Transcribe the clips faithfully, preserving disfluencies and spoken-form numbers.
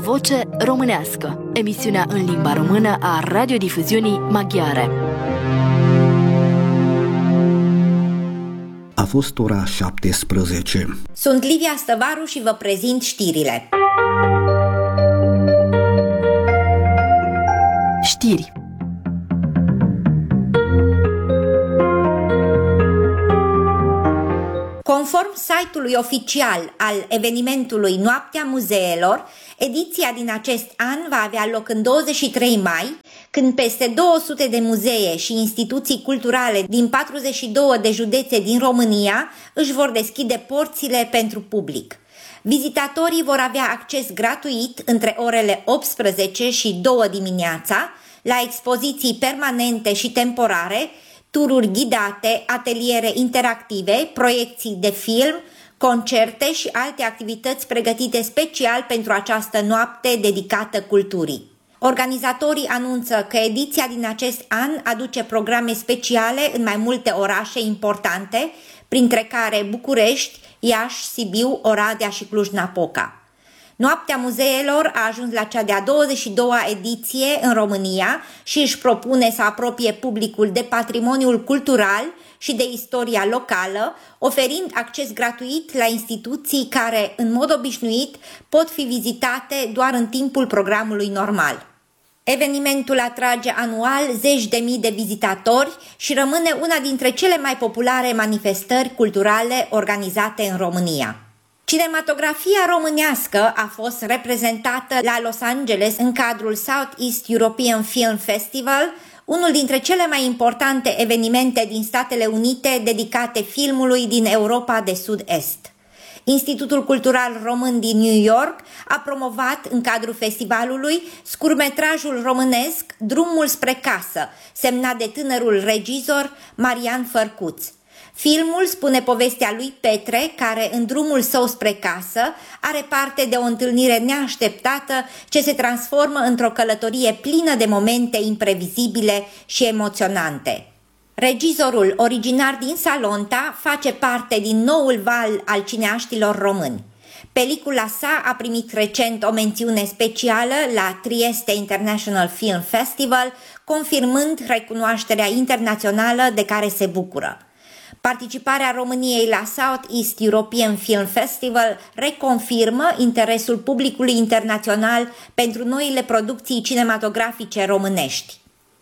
O voce românească, emisiunea în limba română a radiodifuziunii maghiare. A fost ora șaptesprezece. Sunt Livia Stăvaru și vă prezint știrile. Știri. Conform site-ului oficial al evenimentului Noaptea Muzeelor, ediția din acest an va avea loc în douăzeci și trei mai, când peste două sute de muzee și instituții culturale din patruzeci și două de județe din România își vor deschide porțile pentru public. Vizitatorii vor avea acces gratuit între orele optsprezece și două dimineața la expoziții permanente și temporare, tururi ghidate, ateliere interactive, proiecții de film, concerte și alte activități pregătite special pentru această noapte dedicată culturii. Organizatorii anunță că ediția din acest an aduce programe speciale în mai multe orașe importante, printre care București, Iași, Sibiu, Oradea și Cluj-Napoca. Noaptea Muzeelor a ajuns la cea de-a douăzeci și doua ediție în România și își propune să apropie publicul de patrimoniul cultural și de istoria locală, oferind acces gratuit la instituții care, în mod obișnuit, pot fi vizitate doar în timpul programului normal. Evenimentul atrage anual zeci de mii de vizitatori și rămâne una dintre cele mai populare manifestări culturale organizate în România. Cinematografia românească a fost reprezentată la Los Angeles în cadrul Southeast European Film Festival, unul dintre cele mai importante evenimente din Statele Unite dedicate filmului din Europa de Sud-Est. Institutul Cultural Român din New York a promovat în cadrul festivalului scurtmetrajul românesc Drumul spre casă, semnat de tânărul regizor Marian Fărcuț. Filmul spune povestea lui Petre, care în drumul său spre casă are parte de o întâlnire neașteptată ce se transformă într-o călătorie plină de momente imprevizibile și emoționante. Regizorul, originar din Salonta, face parte din noul val al cineaștilor români. Pelicula sa a primit recent o mențiune specială la Trieste International Film Festival, confirmând recunoașterea internațională de care se bucură. Participarea României la Southeast European Film Festival reconfirmă interesul publicului internațional pentru noile producții cinematografice românești.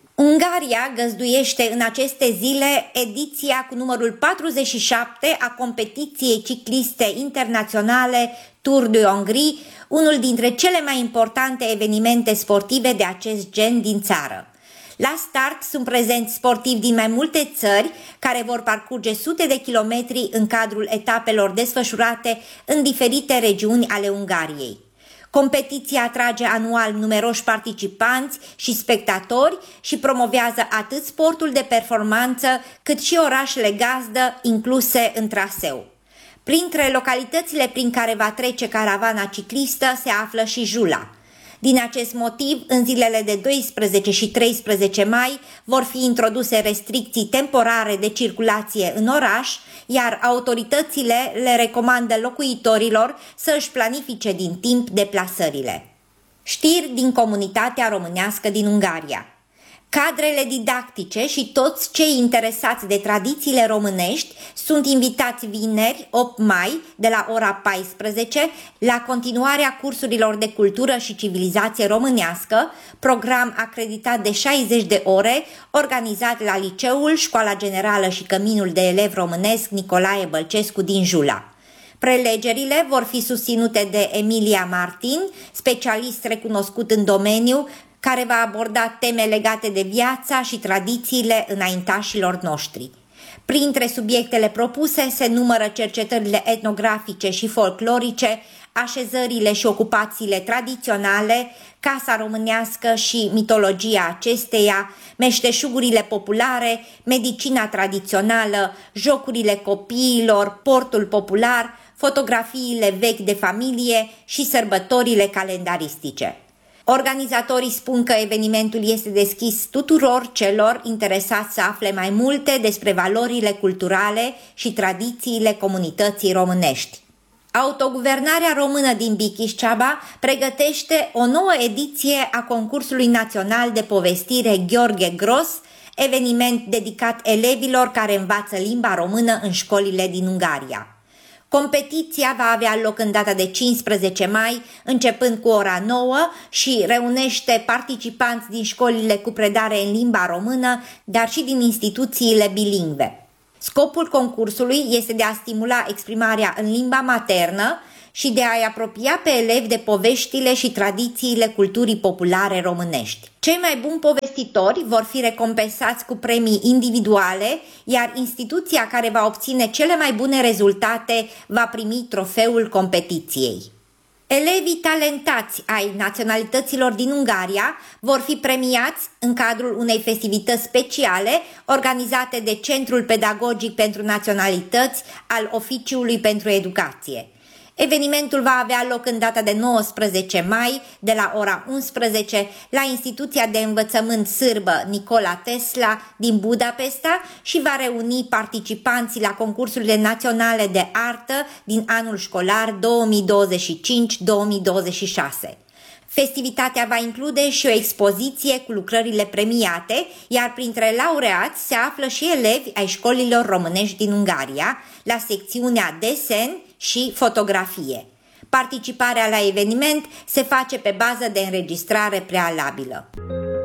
Ungaria găzduiește în aceste zile ediția cu numărul patruzeci și șapte a competiției cicliste internaționale Tour de Hongrie, unul dintre cele mai importante evenimente sportive de acest gen din țară. La start sunt prezenți sportivi din mai multe țări care vor parcurge sute de kilometri în cadrul etapelor desfășurate în diferite regiuni ale Ungariei. Competiția atrage anual numeroși participanți și spectatori și promovează atât sportul de performanță cât și orașele gazdă incluse în traseu. Printre localitățile prin care va trece caravana ciclistă se află și Jula. Din acest motiv, în zilele de doisprezece și treisprezece mai vor fi introduse restricții temporare de circulație în oraș, iar autoritățile le recomandă locuitorilor să își planifice din timp deplasările. Știri din comunitatea românească din Ungaria. Cadrele didactice și toți cei interesați de tradițiile românești sunt invitați vineri, opt mai, de la ora paisprezece, la continuarea cursurilor de cultură și civilizație românească, program acreditat de șaizeci de ore, organizat la Liceul, Școala Generală și Căminul de Elev Românesc Nicolae Bălcescu din Jula. Prelegerile vor fi susținute de Emilia Martin, specialist recunoscut în domeniu, care va aborda teme legate de viața și tradițiile înaintașilor noștri. Printre subiectele propuse se numără cercetările etnografice și folclorice, așezările și ocupațiile tradiționale, casa românească și mitologia acesteia, meșteșugurile populare, medicina tradițională, jocurile copiilor, portul popular, fotografiile vechi de familie și sărbătorile calendaristice. Organizatorii spun că evenimentul este deschis tuturor celor interesați să afle mai multe despre valorile culturale și tradițiile comunității românești. Autoguvernarea română din Bikis-Ceaba pregătește o nouă ediție a concursului național de povestire Gheorghe Gros, eveniment dedicat elevilor care învață limba română în școlile din Ungaria. Competiția va avea loc în data de cincisprezece mai, începând cu ora nouă și reunește participanți din școlile cu predare în limba română, dar și din instituțiile bilingve. Scopul concursului este de a stimula exprimarea în limba maternă și de a-i apropia pe elevi de poveștile și tradițiile culturii populare românești. Cei mai buni povestitori vor fi recompensați cu premii individuale, iar instituția care va obține cele mai bune rezultate va primi trofeul competiției. Elevii talentați ai naționalităților din Ungaria vor fi premiați în cadrul unei festivități speciale organizate de Centrul Pedagogic pentru Naționalități al Oficiului pentru Educație. Evenimentul va avea loc în data de nouăsprezece mai, de la ora unsprezece, la instituția de învățământ sârbă Nicola Tesla din Budapesta și va reuni participanții la concursurile naționale de artă din anul școlar două mii douăzeci și cinci două mii douăzeci și șase. Festivitatea va include și o expoziție cu lucrările premiate, iar printre laureați se află și elevi ai școlilor românești din Ungaria, la secțiunea desen și fotografie. Participarea la eveniment se face pe bază de înregistrare prealabilă.